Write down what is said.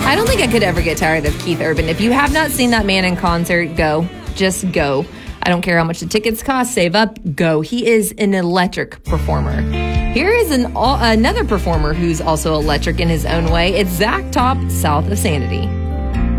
I don't think I could ever get tired of Keith Urban. If you have not seen that man in concert, go. Just go. I don't care how much the tickets cost. Save up. Go. He is an electric performer. Here is another performer who's also electric in his own way. It's Zach Top, South of Sanity.